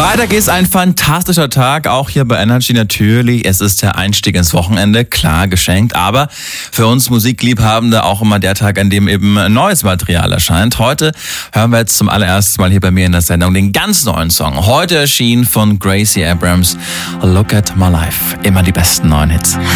Freitag ist ein fantastischer Tag, auch hier bei Energy natürlich. Es ist der Einstieg ins Wochenende, klar geschenkt, aber für uns Musikliebhabende auch immer der Tag, an dem eben neues Material erscheint. Heute hören wir jetzt zum allerersten Mal hier bei mir in der Sendung den ganz neuen Song. Heute erschien von Gracie Abrams, Look at My Life. Immer die besten neuen Hits.